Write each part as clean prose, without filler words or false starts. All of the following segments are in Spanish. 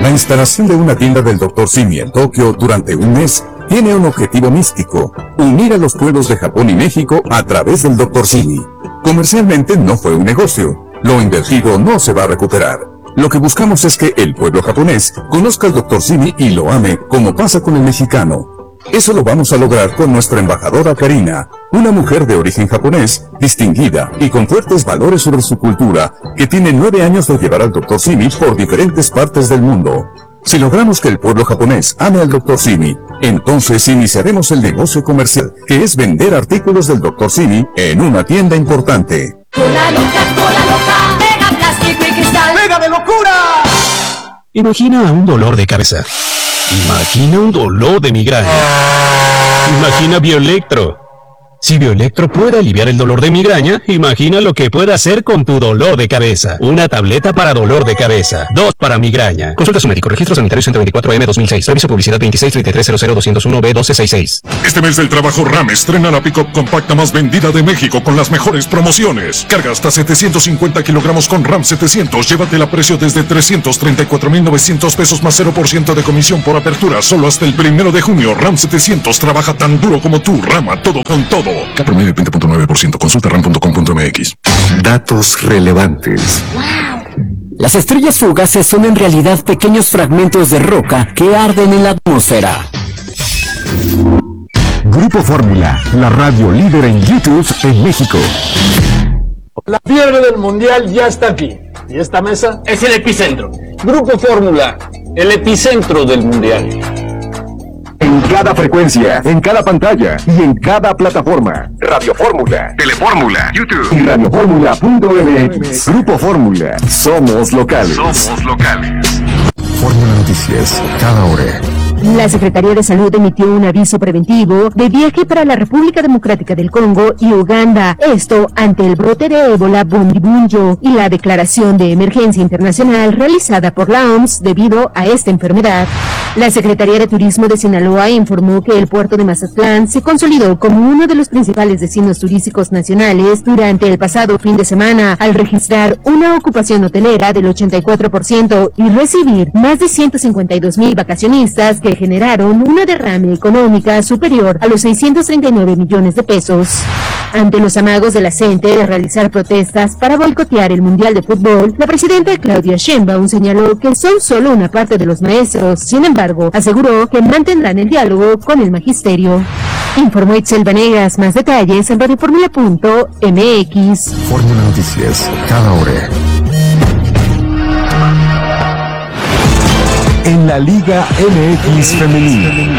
La instalación de una tienda del Dr. Simi en Tokio durante un mes tiene un objetivo místico: unir a los pueblos de Japón y México a través del Dr. Simi. Comercialmente no fue un negocio. Lo invertido no se va a recuperar. Lo que buscamos es que el pueblo japonés conozca al Dr. Simi y lo ame, como pasa con el mexicano. Eso lo vamos a lograr con nuestra embajadora Karina, una mujer de origen japonés, distinguida y con fuertes valores sobre su cultura, que tiene 9 años de llevar al Dr. Simi por diferentes partes del mundo. Si logramos que el pueblo japonés ame al Dr. Simi, entonces iniciaremos el negocio comercial, que es vender artículos del Dr. Simi en una tienda importante. Cola loca, Mega Plástico y Cristal. ¡Mega de locura! Imagina un dolor de cabeza. Imagina un dolor de migraña. Imagina Bioelectro. Si Bioelectro puede aliviar el dolor de migraña, imagina lo que puede hacer con tu dolor de cabeza. Una tableta para dolor de cabeza, 2 para migraña. Consulta a su médico. Registro Sanitario 124M-2006. Servicio Publicidad 263300-201-B1266. Este mes del trabajo RAM estrena la pick-up compacta más vendida de México con las mejores promociones. Carga hasta 750 kilogramos con RAM 700. Llévatela a precio desde 334,900 pesos más 0% de comisión por apertura. Solo hasta el 1 de junio. RAM 700 trabaja tan duro como tú. Rama todo con todo. K promedio 20.9%. Consulta ram.com.mx. Datos relevantes. Las estrellas fugaces son en realidad pequeños fragmentos de roca que arden en la atmósfera. Grupo Fórmula, la radio líder en YouTube en México. La fiebre del mundial ya está aquí. Y esta mesa es el epicentro. Grupo Fórmula, el epicentro del mundial. En cada frecuencia, en cada pantalla y en cada plataforma. Radio Fórmula, Telefórmula, YouTube y radioformula.mx. Grupo Fórmula, somos locales. Fórmula Noticias, cada hora. La Secretaría de Salud emitió un aviso preventivo de viaje para la República Democrática del Congo y Uganda. Esto ante el brote de ébola Bundibugyo y la declaración de emergencia internacional realizada por la OMS debido a esta enfermedad. La Secretaría de Turismo de Sinaloa informó que el puerto de Mazatlán se consolidó como uno de los principales destinos turísticos nacionales durante el pasado fin de semana, al registrar una ocupación hotelera del 84% y recibir más de 152,000 vacacionistas que generaron una derrame económica superior a los 639 millones de pesos. Ante los amagos de la CENTE de realizar protestas para boicotear el Mundial de Fútbol, la presidenta Claudia Sheinbaum señaló que son solo una parte de los maestros. Sin embargo, aseguró que mantendrán el diálogo con el magisterio. Informó Itzel Vanegas. Más detalles en radioformula.mx. Fórmula Noticias, cada hora. En la Liga MX Femenil.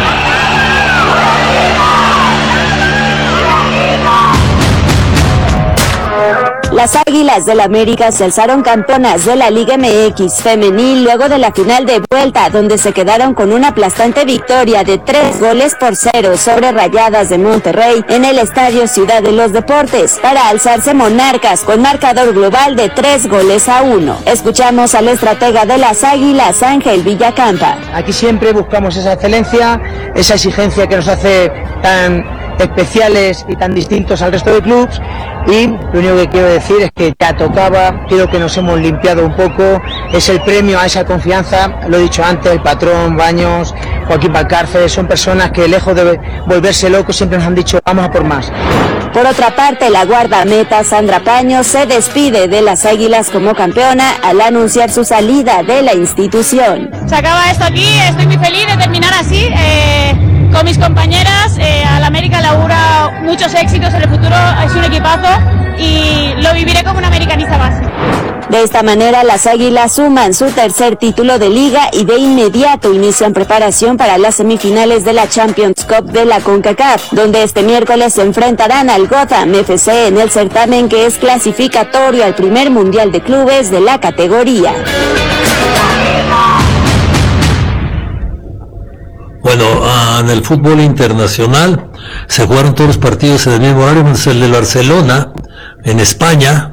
Las Águilas del América se alzaron campeonas de la Liga MX Femenil luego de la final de vuelta, donde se quedaron con una aplastante victoria de 3-0 sobre Rayadas de Monterrey en el Estadio Ciudad de los Deportes, para alzarse monarcas con marcador global de 3-1. Escuchamos al estratega de las Águilas, Ángel Villacampa. Aquí siempre buscamos esa excelencia, esa exigencia que nos hace tan especiales y tan distintos al resto de clubes, y lo único que quiero decir es que ya tocaba, creo que nos hemos limpiado un poco, es el premio a esa confianza, lo he dicho antes, el patrón, Baños, Joaquín Valcárcel, son personas que lejos de volverse locos siempre nos han dicho vamos a por más. Por otra parte, la guardameta Sandra Paños se despide de las Águilas como campeona al anunciar su salida de la institución. Se acaba esto aquí, estoy muy feliz de terminar así, con mis compañeras. Al América le auguro muchos éxitos en el futuro, es un equipazo y lo viviré como una americanista más. De esta manera, las Águilas suman su tercer título de liga y de inmediato inician preparación para las semifinales de la Champions Cup de la CONCACAF, donde este miércoles se enfrentarán al Gotham FC en el certamen que es clasificatorio al primer Mundial de Clubes de la categoría. Bueno, en el fútbol internacional se jugaron todos los partidos en el mismo horario, menos el de Barcelona, en España.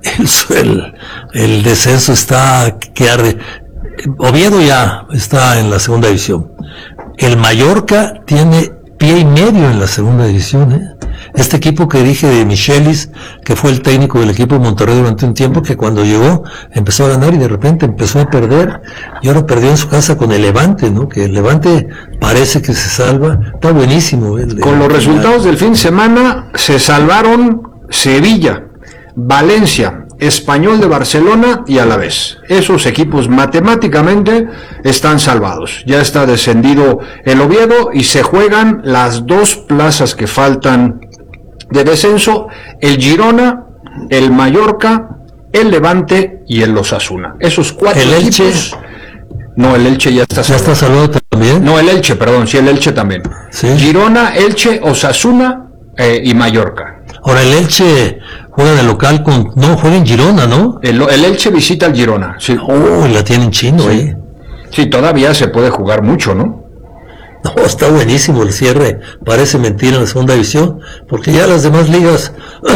El descenso está que arde. Oviedo ya está en la segunda división. El Mallorca tiene pie y medio en la segunda división, Este equipo que dije de Michelis, que fue el técnico del equipo de Monterrey durante un tiempo, que cuando llegó empezó a ganar y de repente empezó a perder, y ahora perdió en su casa con el Levante, ¿no? Que el Levante parece que se salva, está buenísimo. Con los resultados del fin de semana se salvaron Sevilla, Valencia, Español de Barcelona y Alavés. Esos equipos matemáticamente están salvados. Ya está descendido el Oviedo y se juegan las 2 plazas que faltan de descenso: el Girona, el Mallorca, el Levante y el Osasuna. Esos 4 equipos. Elche. No, el Elche ya está salvado. ¿Ya está salvado también? No, el Elche, perdón, sí, el Elche también. ¿Sí? Girona, Elche, Osasuna y Mallorca. Ahora el Elche juega de local no, juega en Girona, ¿no? El Elche visita al Girona, sí. Oh, la tienen chino, sí. Sí, todavía se puede jugar mucho, ¿no? No, está buenísimo el cierre, parece mentira en la segunda división, porque ya las demás ligas...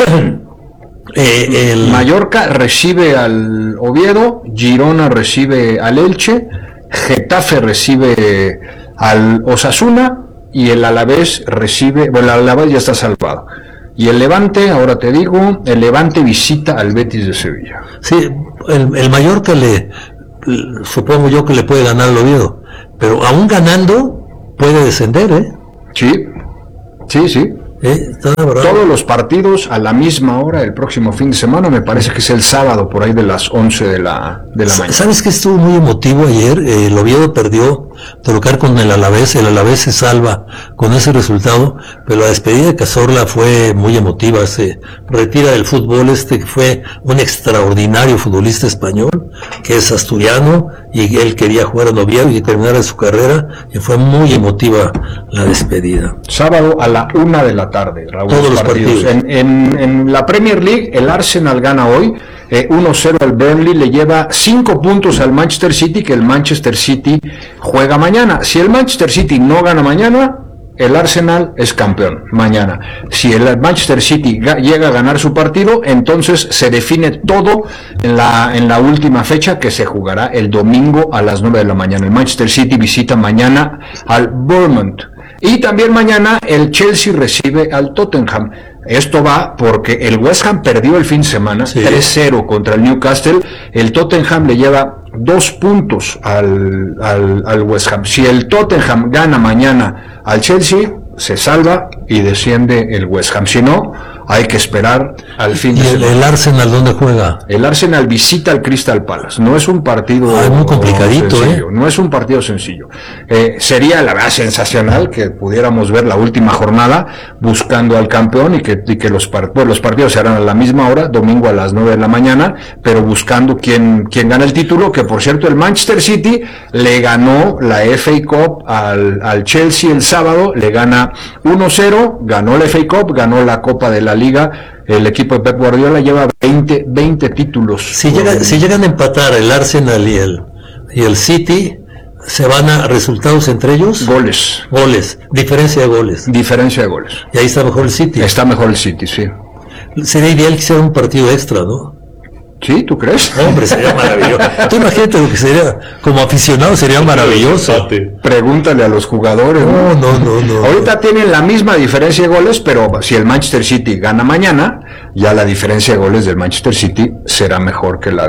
el Mallorca recibe al Oviedo, Girona recibe al Elche, Getafe recibe al Osasuna y el Alavés recibe... Bueno, el Alavés ya está salvado. Y el Levante, ahora te digo, el Levante visita al Betis de Sevilla. Sí, el Mallorca supongo yo que le puede ganar al Oviedo, pero aún ganando puede descender, ¿eh? Sí. Todos los partidos a la misma hora el próximo fin de semana, me parece que es el sábado por ahí de las 11 de la mañana. ¿Sabes qué estuvo muy emotivo ayer? El Oviedo perdió de local con el Alavés se salva con ese resultado, pero la despedida de Cazorla fue muy emotiva, se retira del fútbol, que fue un extraordinario futbolista español, que es asturiano, y él quería jugar en Oviedo y terminar su carrera, y fue muy emotiva la despedida. Sábado a la 1 de la tarde, Raúl. Todos los partidos. En la Premier League, el Arsenal gana hoy 1-0 al Burnley, le lleva 5 puntos al Manchester City, que el Manchester City juega mañana. Si el Manchester City no gana mañana, el Arsenal es campeón mañana. Si el Manchester City llega a ganar su partido, entonces se define todo en la última fecha, que se jugará el domingo a las 9 de la mañana. El Manchester City visita mañana al Bournemouth. Y también mañana el Chelsea recibe al Tottenham. Esto va porque el West Ham perdió el fin de semana, 3-0 contra el Newcastle. El Tottenham le lleva 2 puntos al West Ham. Si el Tottenham gana mañana al Chelsea, se salva y desciende el West Ham. Si no, hay que esperar al fin de semana. ¿Y el Arsenal dónde juega? El Arsenal visita al Crystal Palace. No es un partido muy complicadito, sencillo, no es un partido sencillo. Sería la verdad sensacional que pudiéramos ver la última jornada buscando al campeón y que los partidos se harán a la misma hora, domingo a las 9 de la mañana, pero buscando quién gana el título, que por cierto el Manchester City le ganó la FA Cup al Chelsea el sábado, le gana 1-0, ganó la FA Cup, ganó la Copa de la Liga. El equipo de Pep Guardiola lleva 20 títulos. Si llegan a empatar el Arsenal y el City, ¿se van a resultados entre ellos? Goles. Diferencia de goles. Y ahí está mejor el City. Está mejor el City, sí. Sería ideal que sea un partido extra, ¿no? ¿Sí? ¿Tú crees? Hombre, sería maravilloso. Tú imagínate lo que sería, como aficionado sería maravilloso. Pregúntale a los jugadores. No. Ahorita tienen la misma diferencia de goles, pero si el Manchester City gana mañana, ya la diferencia de goles del Manchester City será mejor que la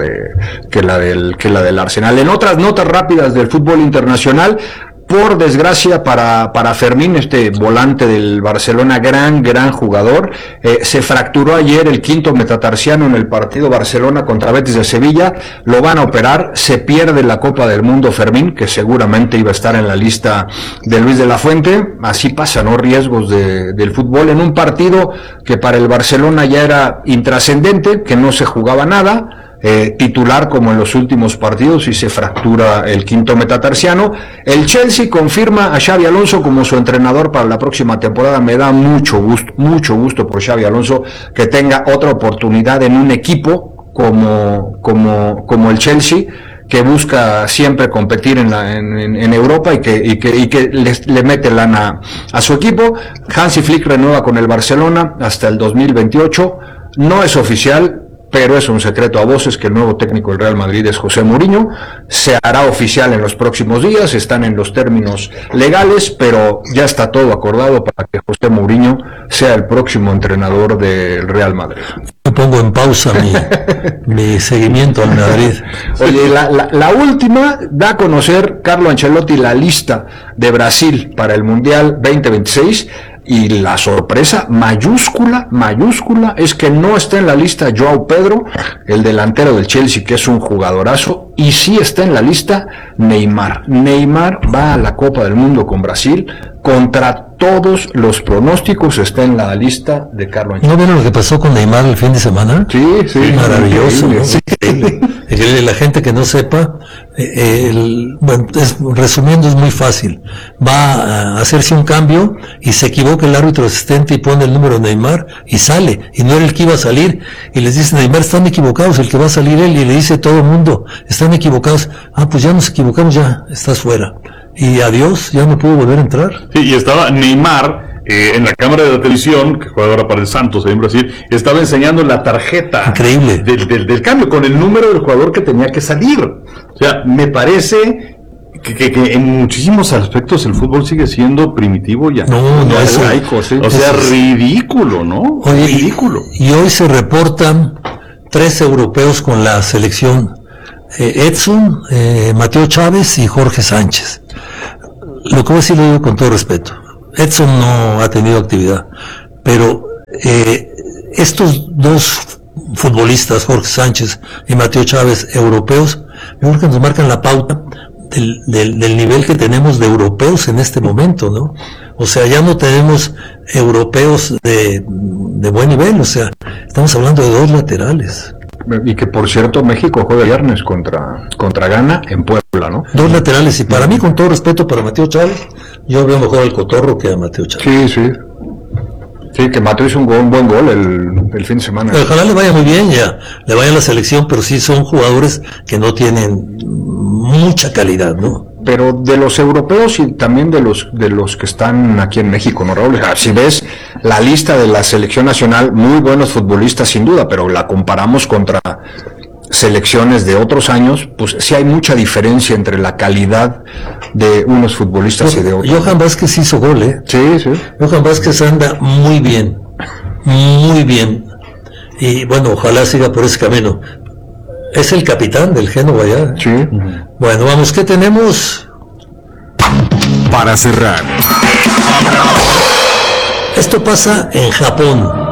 del Arsenal. En otras notas rápidas del fútbol internacional, por desgracia para Fermín, este volante del Barcelona, gran jugador, se fracturó ayer el quinto metatarsiano en el partido Barcelona contra Betis de Sevilla. Lo van a operar, se pierde la Copa del Mundo Fermín, que seguramente iba a estar en la lista de Luis de la Fuente. Así pasa, ¿no? Riesgos del fútbol en un partido que para el Barcelona ya era intrascendente, que no se jugaba nada. Titular como en los últimos partidos, y se fractura el quinto metatarsiano. El Chelsea confirma a Xabi Alonso como su entrenador para la próxima temporada. Me da mucho gusto por Xabi Alonso que tenga otra oportunidad en un equipo como el Chelsea, que busca siempre competir en Europa y que le mete lana a su equipo. Hansi Flick renueva con el Barcelona hasta el 2028. No es oficial, pero es un secreto a voces que el nuevo técnico del Real Madrid es José Mourinho. Se hará oficial en los próximos días, están en los términos legales, pero ya está todo acordado para que José Mourinho sea el próximo entrenador del Real Madrid. Yo pongo en pausa mi seguimiento al Madrid. Oye, la última, da a conocer Carlo Ancelotti la lista de Brasil para el Mundial 2026, y la sorpresa mayúscula es que no está en la lista Joao Pedro, el delantero del Chelsea, que es un jugadorazo, y sí está en la lista Neymar. Neymar va a la Copa del Mundo con Brasil, contra todos los pronósticos está en la lista de Carlo Ancelotti. ¿No vieron lo que pasó con Neymar el fin de semana? Sí. Maravilloso, ¿no? Sí. La gente que no sepa, resumiendo, es muy fácil. Va a hacerse un cambio y se equivoca el árbitro asistente y pone el número de Neymar y sale, y no era el que iba a salir, y les dice: Neymar, están equivocados, el que va a salir él, y le dice todo el mundo: están equivocados. Pues ya nos equivocamos, ya estás fuera. Y adiós, ya no pudo volver a entrar. Sí, y estaba Neymar en la cámara de la televisión, que juega ahora para el Santos en Brasil, estaba enseñando la tarjeta increíble del cambio con el número del jugador que tenía que salir. O sea, me parece que en muchísimos aspectos el fútbol sigue siendo primitivo ya. No, es laico, ¿sí? O sea, ridículo, ¿no? Oye, ridículo. Y hoy se reportan 3 europeos con la selección: Edson, Mateo Chávez y Jorge Sánchez. Lo que voy a decir lo digo con todo respeto. Edson no ha tenido actividad, pero estos 2 futbolistas, Jorge Sánchez y Mateo Chávez, europeos, yo creo que nos marcan la pauta del nivel que tenemos de europeos en este momento, ¿no? O sea, ya no tenemos europeos de buen nivel, o sea, estamos hablando de 2 laterales. Y que, por cierto, México juega viernes contra Ghana en Puebla, ¿no? 2 laterales, y para mí, con todo respeto para Mateo Chávez, yo veo mejor al Cotorro que a Mateo Chávez. Sí, que Mateo hizo un buen gol el fin de semana. Ojalá le vaya muy bien, ya le vaya a la selección, pero sí son jugadores que no tienen mucha calidad, ¿no? Pero de los europeos y también de los que están aquí en México, ¿no, Raúl? Si ves la lista de la selección nacional, muy buenos futbolistas sin duda, pero la comparamos contra selecciones de otros años, pues sí hay mucha diferencia entre la calidad de unos futbolistas y de otros. Johan Vázquez hizo gol, ¿eh? Sí. Johan Vázquez anda muy bien. Y bueno, ojalá siga por ese camino. Es el capitán del Génova ya. Sí. Bueno, vamos, ¿qué tenemos? Para cerrar. Esto pasa en Japón.